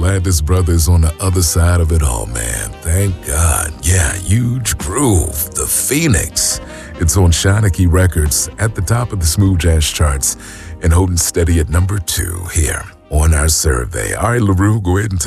glad this brother's on the other side of it all, man. Thank God. Yeah, Huge Groove, The Phoenix. It's on Shanachie Records at the top of the smooth jazz charts and holding steady at number 2 here on our survey. All right, LaRue, go ahead and